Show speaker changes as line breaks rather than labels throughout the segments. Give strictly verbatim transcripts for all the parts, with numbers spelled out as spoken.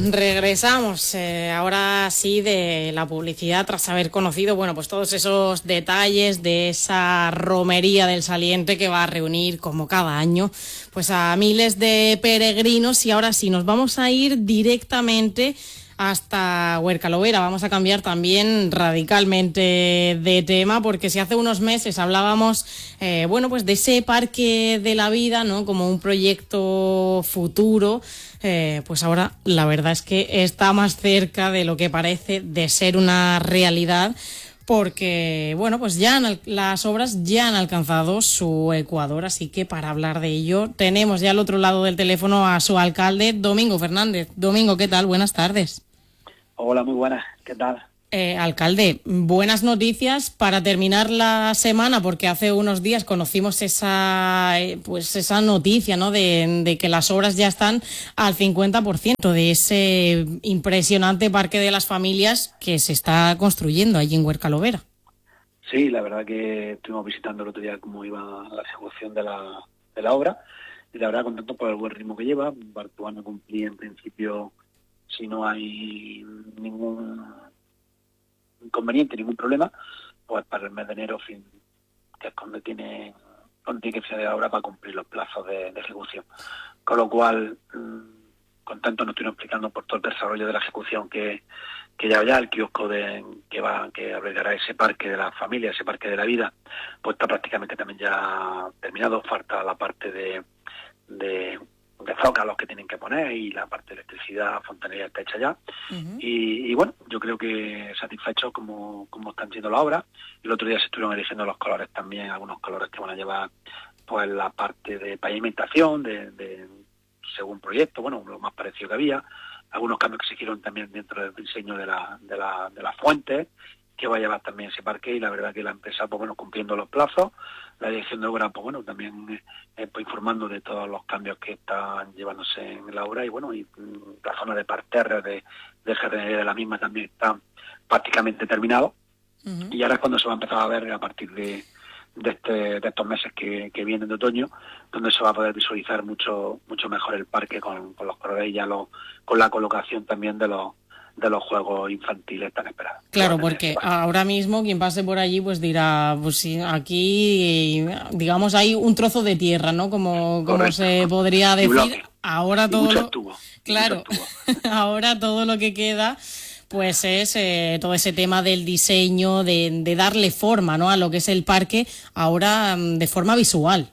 regresamos eh, ahora sí de la publicidad tras haber conocido, bueno, pues todos esos detalles de esa romería del Saliente que va a reunir como cada año pues a miles de peregrinos. Y ahora sí nos vamos a ir directamente hasta Huercalovera. Vamos a cambiar también radicalmente de tema, porque si hace unos meses hablábamos eh, bueno, pues de ese parque de la vida, ¿no?, como un proyecto futuro, eh, pues ahora la verdad es que está más cerca de lo que parece de ser una realidad, porque bueno, pues ya han, las obras ya han alcanzado su ecuador. Así que para hablar de ello tenemos ya al otro lado del teléfono a su alcalde, Domingo Fernández. Domingo, ¿qué tal? Buenas tardes.
Hola, muy buenas. ¿Qué tal?
Eh, alcalde, buenas noticias para terminar la semana, porque hace unos días conocimos esa eh, pues esa noticia, ¿no?, de, de que las obras ya están al cincuenta por ciento de ese impresionante parque de las familias que se está construyendo allí en Huercalovera.
Sí, la verdad que estuvimos visitando el otro día cómo iba la ejecución de la, de la obra, y la verdad contento por el buen ritmo que lleva. Bartuano cumplía en principio, si no hay ningún inconveniente, ningún problema, pues para el mes de enero, fin, que es cuando tiene, cuando tiene que ser de obra para cumplir los plazos de, de ejecución. Con lo cual, mmm, contento, nos estuvieron explicando por todo el desarrollo de la ejecución que, que ya ya el kiosco de, que va que albergará ese parque de la familia, ese parque de la vida, pues está prácticamente también ya terminado. Falta la parte de, de de zócalos que tienen que poner, y la parte de electricidad, fontanería está hecha ya. Uh-huh. y, y bueno, yo creo que satisfechos como, como están siendo las obras. El otro día se estuvieron eligiendo los colores también, algunos colores que van a llevar pues la parte de pavimentación, de, de según proyecto, bueno, lo más parecido que había, algunos cambios que se hicieron también dentro del diseño de la, de la, de las fuentes, que va a llevar también ese parque. Y la verdad que la empresa, pues bueno, cumpliendo los plazos, la dirección de obra, pues bueno, también eh, pues informando de todos los cambios que están llevándose en la obra. Y bueno, y mm, la zona de parterre, de, de jardinería de la misma también está prácticamente terminado. Uh-huh. Y ahora es cuando se va a empezar a ver a partir de, de, este, de estos meses que, que vienen de otoño, donde se va a poder visualizar mucho mucho mejor el parque con, con los colores y ya lo, con la colocación también de los de los juegos infantiles tan esperados.
Claro, porque ahora mismo quien pase por allí pues dirá, pues sí, aquí digamos hay un trozo de tierra, ¿no?, como, como se podría decir. Ahora todo lo...
tubo,
claro, ahora todo lo que queda pues es eh, todo ese tema del diseño, de, de darle forma, ¿no?, a lo que es el parque, ahora de forma visual.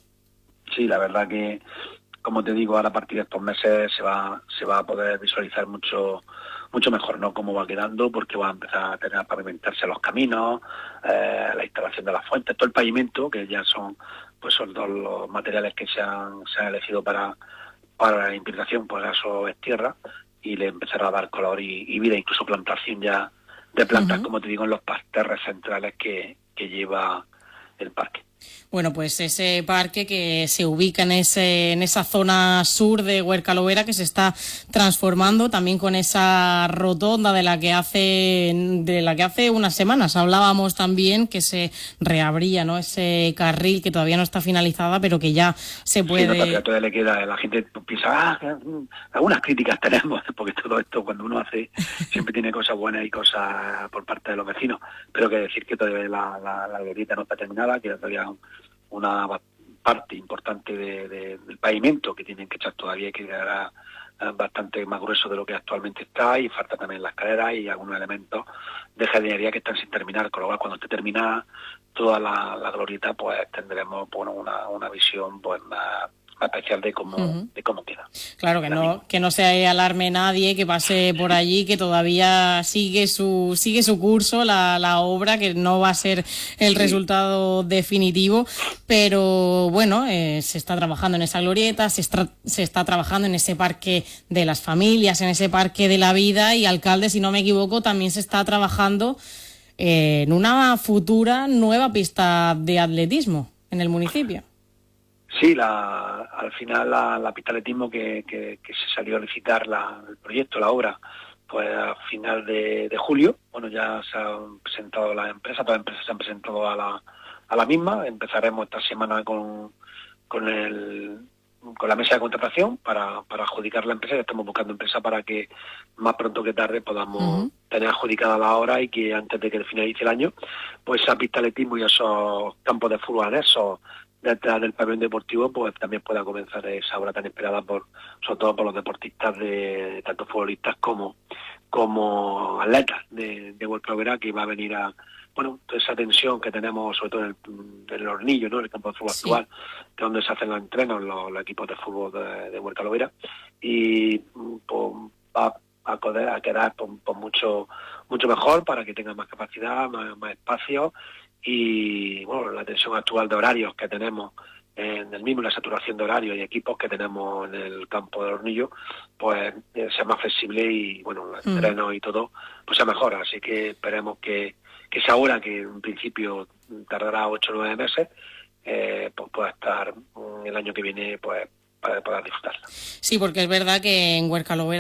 Sí, la verdad que, como te digo, ahora a partir de estos meses se va se va a poder visualizar mucho mucho mejor, ¿no?, cómo va quedando, porque va a empezar a tener a pavimentarse los caminos, eh, la instalación de las fuentes, todo el pavimento, que ya son pues son todos los materiales que se han, se han elegido para, para la impregnación, pues eso es tierra, y le empezará a dar color y, y vida, incluso plantación ya de plantas, uh-huh. como te digo, en los parterres centrales que, que lleva el parque.
Bueno, pues ese parque que se ubica en ese en esa zona sur de Huercalovera, que se está transformando, también con esa rotonda de la que hace de la que hace unas semanas hablábamos también, que se reabría, ¿no?, ese carril que todavía no está finalizada, pero que ya se puede...
Sí, no, todavía, todavía le queda, la gente piensa, ah, algunas críticas tenemos, porque todo esto cuando uno hace siempre tiene cosas buenas y cosas por parte de los vecinos, pero que decir que todavía la, la, la glorieta no está terminada, que todavía una parte importante de, de, del pavimento que tienen que echar todavía, y que quedará bastante más grueso de lo que actualmente está, y falta también la escalera y algunos elementos de jardinería que están sin terminar, con lo cual cuando esté terminada toda la, la glorieta, pues tendremos bueno, una, una visión pues más, más especial de cómo, uh-huh. de cómo queda.
Claro, que no, que no se alarme nadie que pase por allí, que todavía sigue su sigue su curso la, la obra, que no va a ser el sí. resultado definitivo, pero bueno, eh, se está trabajando en esa glorieta, se está, se está trabajando en ese parque de las familias, en ese parque de la vida, y alcalde, si no me equivoco, también se está trabajando eh, en una futura nueva pista de atletismo en el municipio.
Sí, la, al final la, la pista de atletismo que, que, que se salió a licitar la, el proyecto, la obra, pues a final de, de julio, bueno, ya se han presentado las empresas, todas las empresas se han presentado a la, a la misma. Empezaremos esta semana con, con el con la mesa de contratación para, para adjudicar la empresa, y estamos buscando empresa para que más pronto que tarde podamos uh-huh. tener adjudicada la obra y que antes de que finalice el año, pues esa pista de atletismo y esos campos de fútbol anexos detrás del pabellón deportivo, pues también pueda comenzar esa obra tan esperada por, sobre todo por los deportistas, de tanto futbolistas como como atletas de, de Huerca Lovera, que va a venir a, bueno, toda esa tensión que tenemos, sobre todo en el, en el Hornillo, ¿no?, en el campo de fútbol sí. actual, que es donde se hacen los entrenos los, los equipos de fútbol de, de Huerca Lovera, y pues, va a poder a quedar pues, pues mucho mucho mejor para que tenga más capacidad, más, más espacio, y bueno, la tensión actual de horarios que tenemos en el mismo, la saturación de horarios y equipos que tenemos en el campo del Hornillo, pues eh, sea más flexible y bueno, los mm. entrenos y todo, pues sea mejor. Así que esperemos que, que esa hora, que en principio tardará ocho o nueve meses, eh, pues pueda estar el año que viene, pues para poder disfrutarla.
Sí, porque es verdad que en Huerca Lovera